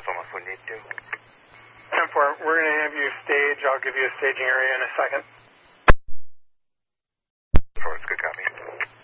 Alpha if we need to. 10-4, we're going to have you stage. I'll give you a staging area in a second.